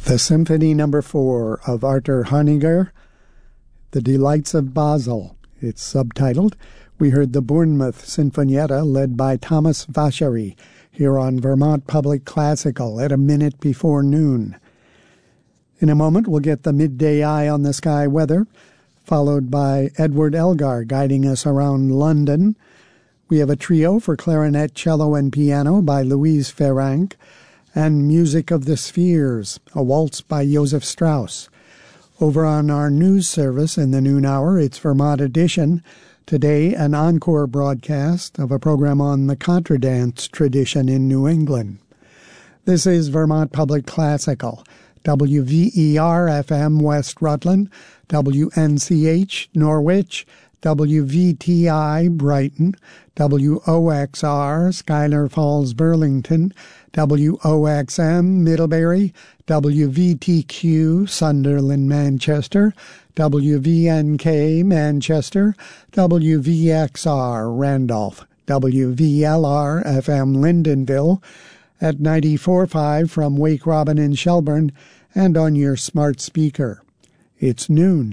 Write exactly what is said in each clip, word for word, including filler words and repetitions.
The Symphony Number Four of Arthur Honegger, The Delights of Basel. It's subtitled. We heard the Bournemouth Sinfonietta led by Thomas Vachery here on Vermont Public Classical at a minute before noon. In a moment, we'll get the midday eye on the sky weather, followed by Edward Elgar guiding us around London. We have a trio for clarinet, cello, and piano by Louise Ferranc, and Music of the Spheres, a waltz by Joseph Strauss. Over on our news service in the noon hour, it's Vermont Edition. Today, an encore broadcast of a program on the contradance tradition in New England. This is Vermont Public Classical, W V E R F M West Rutland, W N C H Norwich, W V T I Brighton, W O X R Schuyler Falls Burlington, W O X M Middlebury, W V T Q Sunderland Manchester, W V N K Manchester, W V X R Randolph, W V L R F M Lyndonville, at ninety-four point five from Wake Robin in Shelburne, and on your smart speaker. It's noon.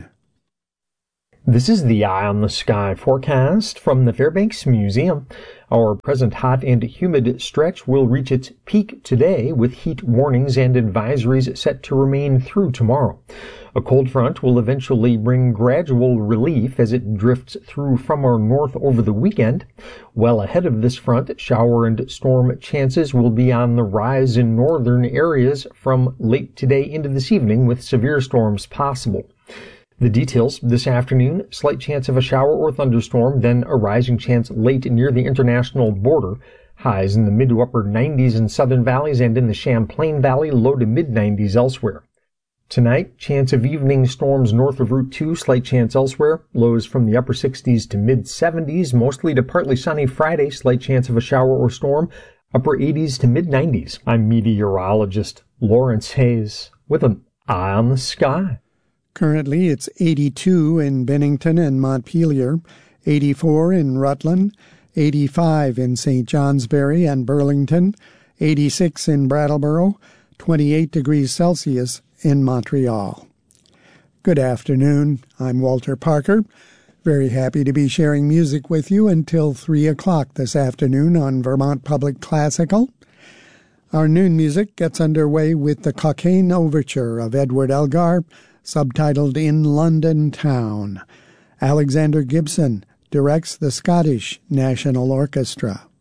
This is the Eye on the Sky forecast from the Fairbanks Museum. Our present hot and humid stretch will reach its peak today with heat warnings and advisories set to remain through tomorrow. A cold front will eventually bring gradual relief as it drifts through from our north over the weekend. Well ahead of this front, shower and storm chances will be on the rise in northern areas from late today into this evening, with severe storms possible. The details this afternoon: slight chance of a shower or thunderstorm, then a rising chance late near the international border. Highs in the mid to upper nineties in southern valleys and in the Champlain Valley, low to mid nineties elsewhere. Tonight, chance of evening storms north of Route two, slight chance elsewhere. Lows from the upper sixties to mid seventies, mostly to partly sunny Friday, slight chance of a shower or storm. Upper eighties to mid nineties. I'm meteorologist Lawrence Hayes with an Eye on the Sky. Currently, it's eighty-two in Bennington and Montpelier, eighty-four in Rutland, eighty-five in Saint Johnsbury and Burlington, eighty-six in Brattleboro, twenty-eight degrees Celsius in Montreal. Good afternoon. I'm Walter Parker. Very happy to be sharing music with you until three o'clock this afternoon on Vermont Public Classical. Our noon music gets underway with the Cockaigne Overture of Edward Elgar, subtitled In London Town. Alexander Gibson directs the Scottish National Orchestra.